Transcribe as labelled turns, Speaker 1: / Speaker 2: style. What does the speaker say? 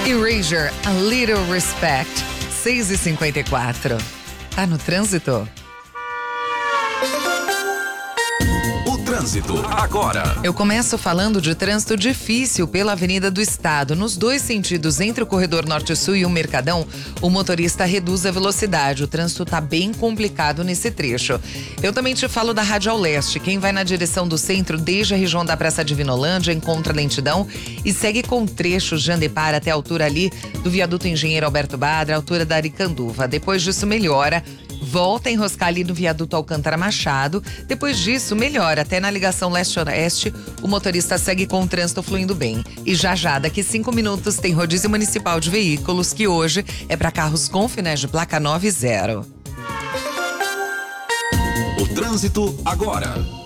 Speaker 1: Erasure, A Little Respect, 6h54. Tá no trânsito?
Speaker 2: Trânsito agora.
Speaker 1: Eu começo falando de trânsito difícil pela Avenida do Estado. Nos dois sentidos, entre o corredor Norte-Sul e o Mercadão, o motorista reduz a velocidade. O trânsito tá bem complicado nesse trecho. Eu também te falo da Radial Leste. Quem vai na direção do centro, desde a região da Praça de Vinolândia, encontra lentidão e segue com trechos de Andepar até a altura ali do viaduto Engenheiro Alberto Badra, altura da Aricanduva. Depois disso, melhora. Volta a enroscar ali no viaduto Alcântara Machado. Depois disso, melhora. Até na ligação leste-oeste, o motorista segue com o trânsito fluindo bem. E já, daqui 5 minutos, tem rodízio municipal de veículos, que hoje é para carros com finais de placa 9 e 0.
Speaker 2: O trânsito agora.